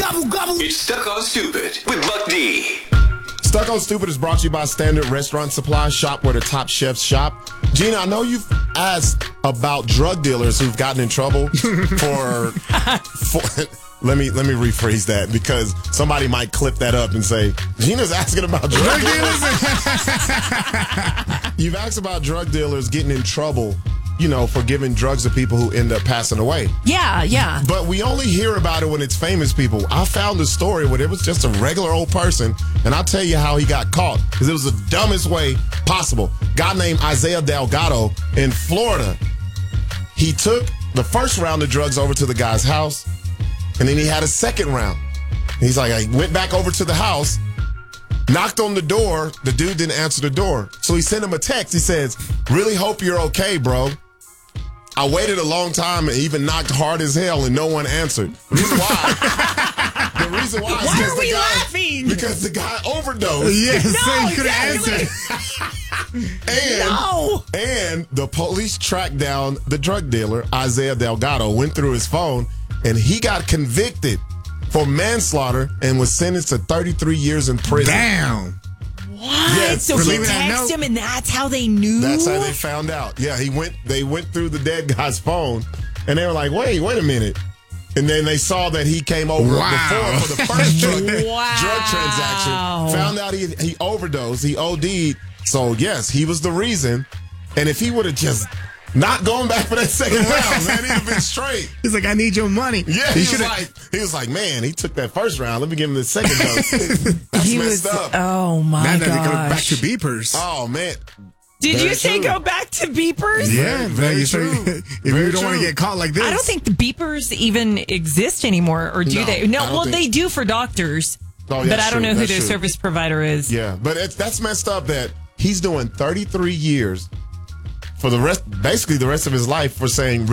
Gobble, gobble. It's Stuck on Stupid with Buck D. Stuck on Stupid is brought to you by Standard Restaurant Supply. Shop where the top chefs shop. Gina, I know you've asked about drug dealers who've gotten in trouble for let me rephrase that because somebody might clip that up and say, Gina's asking about drug dealers. You've asked about drug dealers getting in trouble, for giving drugs to people who end up passing away. Yeah. But we only hear about it when it's famous people. I found a story where it was just a regular old person, and I'll tell you how he got caught, because it was the dumbest way possible. Guy named Isaiah Delgado in Florida. He took the first round of drugs over to the guy's house, and then he had a second round. He's like, I went back over to the house, knocked on the door. The dude didn't answer the door. So he sent him a text. He says, really hope you're okay, bro. I waited a long time and even knocked hard as hell and no one answered. The reason why is Why are we laughing? Because the guy overdosed. Yes, No, so you could have exactly. answered. And the police tracked down the drug dealer, Isaiah Delgado, went through his phone, and he got convicted for manslaughter and was sentenced to 33 years in prison. Damn. What? Yes, So he leaving that texted note. him, and that's how they knew? That's how they found out. Yeah, they went through the dead guy's phone, and they were like, wait a minute. And then they saw that he came over before for the first drug transaction. Found out he overdosed, he OD'd. So, yes, he was the reason. And if he would have just not going back for that second round, man, he'd have been straight. He's like, I need your money. Yeah, he was like, man, he took that first round. Let me give him the second dose. That's messed up. Oh, my Now gosh. that they go back to beepers. Oh, man. Did Very you say true. go back to beepers? Yeah, very so true. If Very you don't want to true. get caught like this. I don't think the beepers even exist anymore, or do No, they? I No, don't well, think- they do for doctors, Oh, yeah, but I don't know who that's their true. service provider is. Yeah, but that's messed up that he's doing 33 years for basically the rest of his life for saying